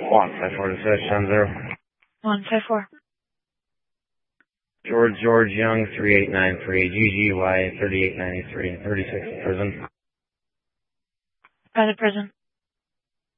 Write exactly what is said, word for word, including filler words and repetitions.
One five four to six ten zero. One five four. George George Young three eight nine three G G Y thirty eight ninety three thirty six prison. Private prison.